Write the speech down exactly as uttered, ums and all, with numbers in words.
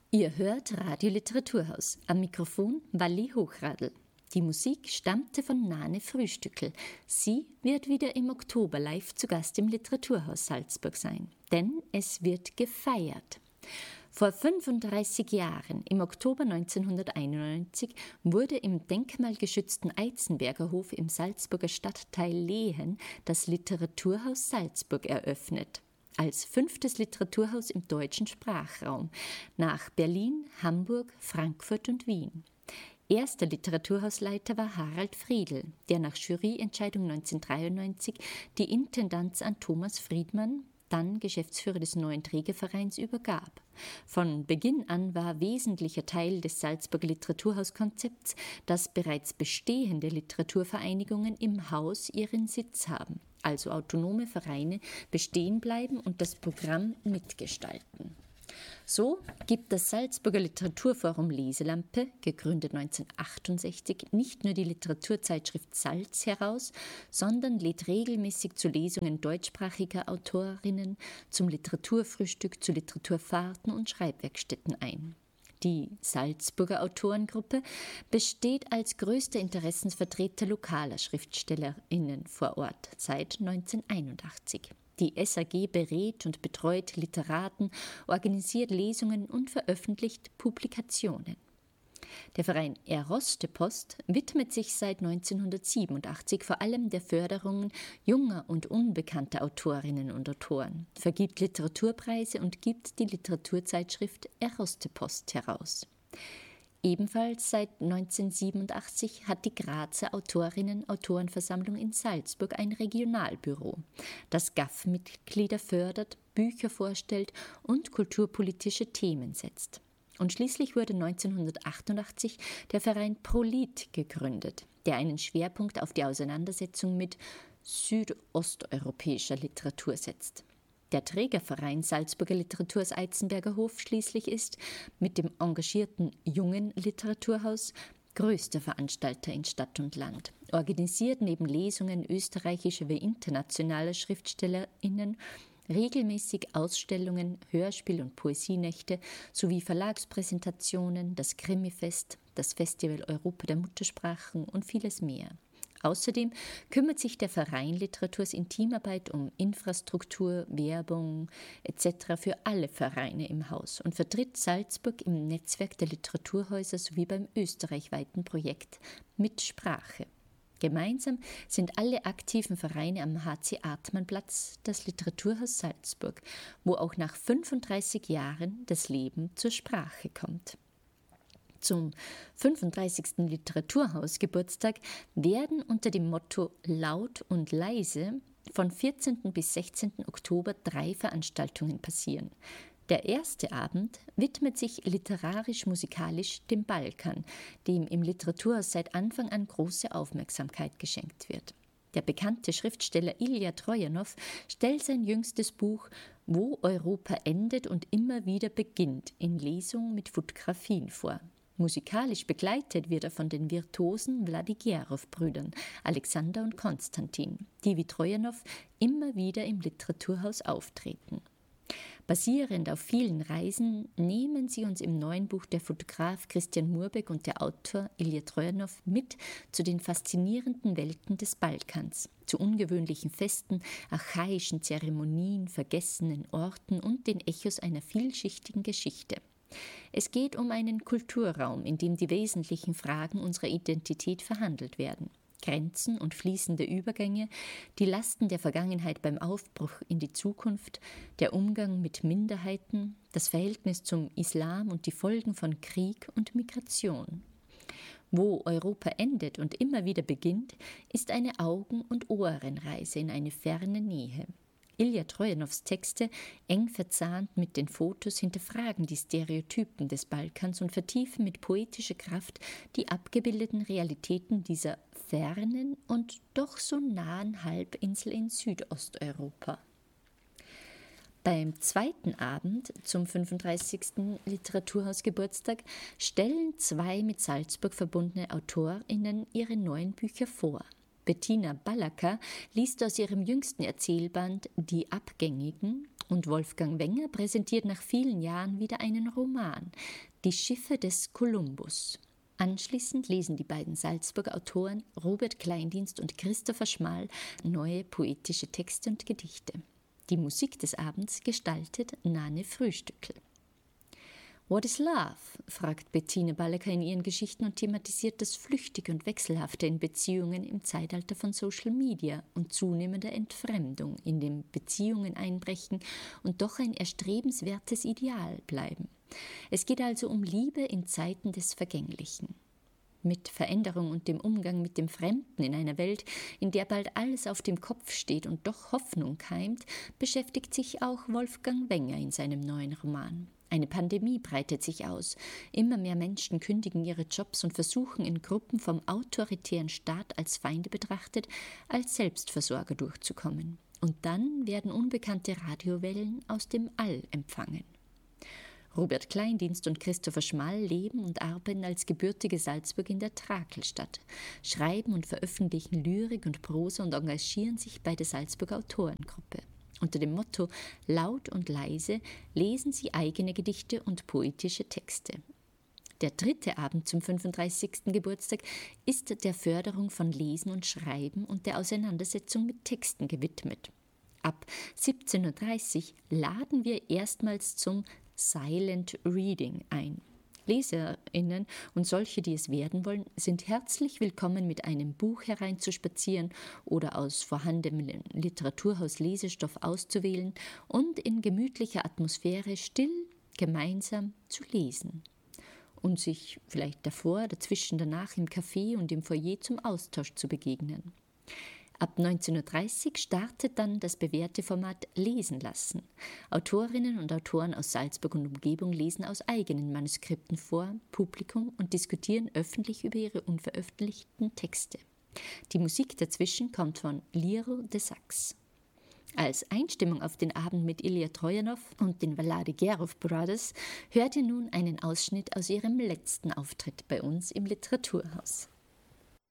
Ihr hört Radio Literaturhaus. Am Mikrofon Walli Hochradl. Die Musik stammte von Nane Frühstückl. Sie wird wieder im Oktober live zu Gast im Literaturhaus Salzburg sein. Denn es wird gefeiert. Vor fünfunddreißig Jahren, im Oktober neunzehnhunderteinundneunzig, wurde im denkmalgeschützten Eizenberger Hof im Salzburger Stadtteil Lehen das Literaturhaus Salzburg eröffnet. Als fünftes Literaturhaus im deutschen Sprachraum, nach Berlin, Hamburg, Frankfurt und Wien. Erster Literaturhausleiter war Harald Friedl, der nach Juryentscheidung neunzehnhundertdreiundneunzig die Intendanz an Thomas Friedmann, dann Geschäftsführer des neuen Trägervereins, übergab. Von Beginn an war wesentlicher Teil des Salzburger Literaturhauskonzepts, dass bereits bestehende Literaturvereinigungen im Haus ihren Sitz haben, also autonome Vereine bestehen bleiben und das Programm mitgestalten. So gibt das Salzburger Literaturforum Leselampe, gegründet neunzehnhundertachtundsechzig, nicht nur die Literaturzeitschrift Salz heraus, sondern lädt regelmäßig zu Lesungen deutschsprachiger Autorinnen, zum Literaturfrühstück, zu Literaturfahrten und Schreibwerkstätten ein. Die Salzburger Autorengruppe besteht als größter Interessensvertreter lokaler SchriftstellerInnen vor Ort seit neunzehnhunderteinundachtzig. Die S A G berät und betreut Literaten, organisiert Lesungen und veröffentlicht Publikationen. Der Verein Eroste-Post widmet sich seit neunzehnhundertsiebenundachtzig vor allem der Förderung junger und unbekannter Autorinnen und Autoren, vergibt Literaturpreise und gibt die Literaturzeitschrift Eroste-Post heraus. Ebenfalls seit neunzehnhundertsiebenundachtzig hat die Grazer Autorinnen-Autorenversammlung in Salzburg ein Regionalbüro, das G A F-Mitglieder fördert, Bücher vorstellt und kulturpolitische Themen setzt. Und schließlich wurde neunzehnhundertachtundachtzig der Verein Prolit gegründet, der einen Schwerpunkt auf die Auseinandersetzung mit südosteuropäischer Literatur setzt. Der Trägerverein Salzburger Literaturhaus Eizenberger Hof schließlich ist mit dem engagierten Jungen Literaturhaus größter Veranstalter in Stadt und Land, organisiert neben Lesungen österreichischer wie internationaler SchriftstellerInnen regelmäßig Ausstellungen, Hörspiel- und Poesienächte sowie Verlagspräsentationen, das Krimifest, das Festival Europa der Muttersprachen und vieles mehr. Außerdem kümmert sich der Verein Literaturhaus in Teamarbeit um Infrastruktur, Werbung et cetera für alle Vereine im Haus und vertritt Salzburg im Netzwerk der Literaturhäuser sowie beim österreichweiten Projekt Mit Sprache. Gemeinsam sind alle aktiven Vereine am H C Artmannplatz das Literaturhaus Salzburg, wo auch nach fünfunddreißig Jahren das Leben zur Sprache kommt. Zum fünfunddreißigsten Literaturhausgeburtstag werden unter dem Motto Laut und leise von vierzehnten bis sechzehnten Oktober drei Veranstaltungen passieren. Der erste Abend widmet sich literarisch-musikalisch dem Balkan, dem im Literaturhaus seit Anfang an große Aufmerksamkeit geschenkt wird. Der bekannte Schriftsteller Ilja Trojanow stellt sein jüngstes Buch Wo Europa endet und immer wieder beginnt in Lesung mit Fotografien vor. Musikalisch begleitet wird er von den virtuosen Wladigerow-Brüdern Alexander und Konstantin, die wie Trojanow immer wieder im Literaturhaus auftreten. Basierend auf vielen Reisen nehmen sie uns im neuen Buch der Fotograf Christian Murbeck und der Autor Ilja Trojanow mit zu den faszinierenden Welten des Balkans, zu ungewöhnlichen Festen, archaischen Zeremonien, vergessenen Orten und den Echos einer vielschichtigen Geschichte. Es geht um einen Kulturraum, in dem die wesentlichen Fragen unserer Identität verhandelt werden. Grenzen und fließende Übergänge, die Lasten der Vergangenheit beim Aufbruch in die Zukunft, der Umgang mit Minderheiten, das Verhältnis zum Islam und die Folgen von Krieg und Migration. Wo Europa endet und immer wieder beginnt, ist eine Augen- und Ohrenreise in eine ferne Nähe. Ilja Trojanows Texte, eng verzahnt mit den Fotos, hinterfragen die Stereotypen des Balkans und vertiefen mit poetischer Kraft die abgebildeten Realitäten dieser fernen und doch so nahen Halbinsel in Südosteuropa. Beim zweiten Abend zum fünfunddreißigsten Literaturhausgeburtstag stellen zwei mit Salzburg verbundene AutorInnen ihre neuen Bücher vor. Bettina Ballacker liest aus ihrem jüngsten Erzählband Die Abgängigen Und Wolfgang Wenger präsentiert nach vielen Jahren wieder einen Roman, Die Schiffe des Kolumbus. Anschließend lesen die beiden Salzburger Autoren Robert Kleindienst und Christopher Schmall neue poetische Texte und Gedichte. Die Musik des Abends gestaltet Nane Frühstückl. What is love? Fragt Bettine Ballecker in ihren Geschichten und thematisiert das Flüchtige und Wechselhafte in Beziehungen im Zeitalter von Social Media und zunehmender Entfremdung, in dem Beziehungen einbrechen und doch ein erstrebenswertes Ideal bleiben. Es geht also um Liebe in Zeiten des Vergänglichen. Mit Veränderung und dem Umgang mit dem Fremden in einer Welt, in der bald alles auf dem Kopf steht und doch Hoffnung keimt, beschäftigt sich auch Wolfgang Wenger in seinem neuen Roman. Eine Pandemie breitet sich aus. Immer mehr Menschen kündigen ihre Jobs und versuchen in Gruppen vom autoritären Staat als Feinde betrachtet, als Selbstversorger durchzukommen. Und dann werden unbekannte Radiowellen aus dem All empfangen. Robert Kleindienst und Christopher Schmall leben und arbeiten als gebürtige Salzburg in der Trakelstadt, schreiben und veröffentlichen Lyrik und Prosa und engagieren sich bei der Salzburger Autorengruppe. Unter dem Motto Laut und leise lesen sie eigene Gedichte und poetische Texte. Der dritte Abend zum fünfunddreißigsten Geburtstag ist der Förderung von Lesen und Schreiben und der Auseinandersetzung mit Texten gewidmet. Ab siebzehn Uhr dreißig laden wir erstmals zum Silent Reading ein. LeserInnen und solche, die es werden wollen, sind herzlich willkommen, mit einem Buch hereinzuspazieren oder aus vorhandenem Literaturhaus Lesestoff auszuwählen und in gemütlicher Atmosphäre still gemeinsam zu lesen und sich vielleicht davor, dazwischen, danach im Café und im Foyer zum Austausch zu begegnen. Ab neunzehn Uhr dreißig startet dann das bewährte Format Lesen lassen. Autorinnen und Autoren aus Salzburg und Umgebung lesen aus eigenen Manuskripten vor, Publikum, und diskutieren öffentlich über ihre unveröffentlichten Texte. Die Musik dazwischen kommt von Liro de Sax. Als Einstimmung auf den Abend mit Ilja Trojanow und den Vladigerov Brothers hört ihr nun einen Ausschnitt aus ihrem letzten Auftritt bei uns im Literaturhaus.